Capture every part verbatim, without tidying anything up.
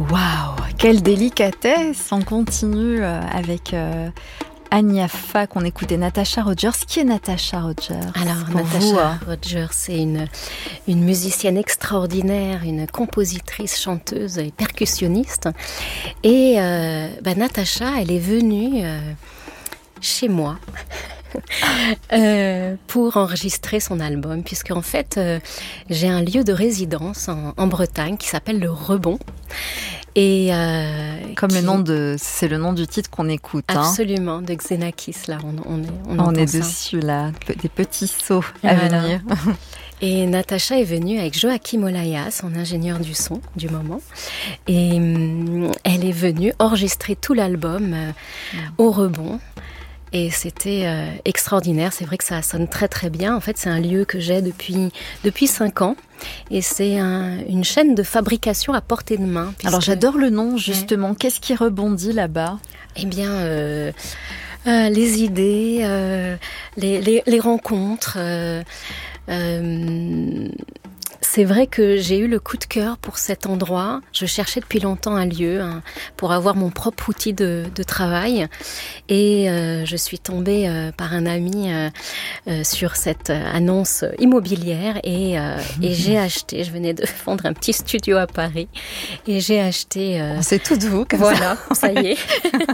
Waouh, quelle délicatesse! On continue avec euh, Agnafa, qu'on écoutait Natasha Rogers. Qui est Natasha Rogers? Alors, Natasha Rogers, c'est une, une musicienne extraordinaire, une compositrice, chanteuse et percussionniste. Et euh, bah, Natasha, elle est venue euh, chez moi euh, pour enregistrer son album, puisque en fait, euh, j'ai un lieu de résidence en, en Bretagne qui s'appelle le Rebond. Et euh, Comme qui... le nom de, c'est le nom du titre qu'on écoute. Absolument, hein. de Xenakis, là, on, on est, on, on est ça. dessus là, des petits sauts à voilà. venir. Et Natasha est venue avec Joachim Olaya, son ingénieur du son du moment, et hum, elle est venue enregistrer tout l'album euh, mmh. au Rebond. Et c'était euh, extraordinaire. C'est vrai que ça sonne très très bien. En fait, c'est un lieu que j'ai depuis depuis cinq ans, et c'est un, une chaîne de fabrication à portée de main. Puisque... Alors j'adore le nom justement. Ouais. Qu'est-ce qui rebondit là-bas? Eh bien, euh, euh, les idées, euh, les, les les rencontres. Euh, euh, C'est vrai que j'ai eu le coup de cœur pour cet endroit. Je cherchais depuis longtemps un lieu hein, pour avoir mon propre outil de, de travail. Et euh, je suis tombée euh, par un ami euh, euh, sur cette annonce immobilière et, euh, et j'ai acheté, je venais de vendre un petit studio à Paris et j'ai acheté... Euh, c'est tout de vous comme voilà, ça. ça y est.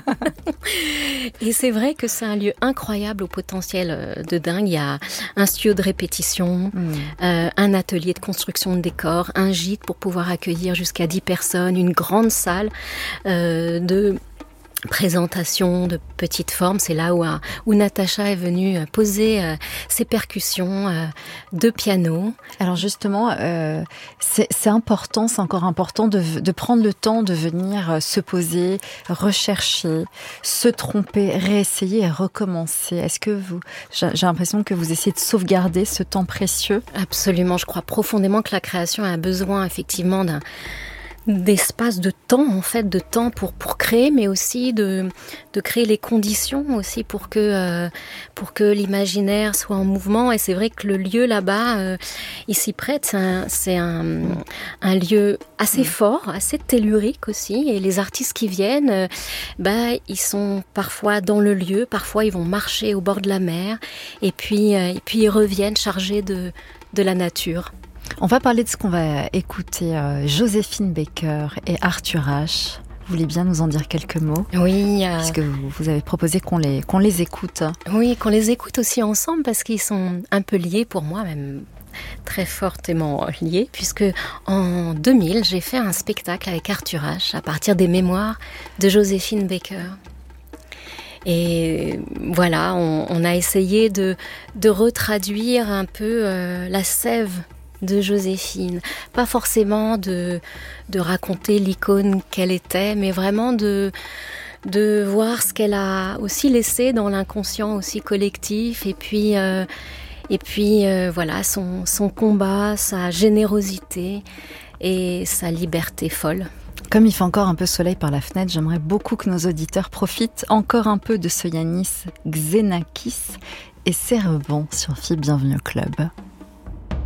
Et c'est vrai que c'est un lieu incroyable au potentiel de dingue. Il y a un studio de répétition, mmh. euh, un atelier de construction de décors, un gîte pour pouvoir accueillir jusqu'à dix personnes, une grande salle euh, de présentation de petite forme. C'est là où, où Natasha est venue poser euh, ses percussions euh, de piano. Alors justement, euh, c'est, c'est important, c'est encore important de, de prendre le temps de venir se poser, rechercher, se tromper, réessayer et recommencer. Est-ce que vous, j'ai, j'ai l'impression que vous essayez de sauvegarder ce temps précieux? Absolument, je crois profondément que la création a besoin effectivement d'un d'espace, de temps en fait, de temps pour pour créer, mais aussi de de créer les conditions aussi pour que euh, pour que l'imaginaire soit en mouvement. Et c'est vrai que le lieu là-bas, euh, il s'y prête. C'est un c'est un, un lieu assez fort, assez tellurique aussi. Et les artistes qui viennent, euh, bah ils sont parfois dans le lieu, parfois ils vont marcher au bord de la mer, et puis euh, et puis ils reviennent chargés de de la nature. On va parler de ce qu'on va écouter. Euh, Joséphine Baker et Arthur H. Vous voulez bien nous en dire quelques mots? Oui. Euh... Puisque vous, vous avez proposé qu'on les, qu'on les écoute. Oui, qu'on les écoute aussi ensemble, parce qu'ils sont un peu liés pour moi, même très fortement liés, puisque en deux mille, j'ai fait un spectacle avec Arthur H. à partir des mémoires de Joséphine Baker. Et voilà, on, on a essayé de, de retraduire un peu euh, la sève de Joséphine, pas forcément de de raconter l'icône qu'elle était, mais vraiment de de voir ce qu'elle a aussi laissé dans l'inconscient aussi collectif, et puis euh, et puis euh, voilà son son combat, sa générosité et sa liberté folle. Comme il fait encore un peu soleil par la fenêtre, j'aimerais beaucoup que nos auditeurs profitent encore un peu de ce Yanis Xenakis et ses rebonds sur F I B. Bienvenue au club.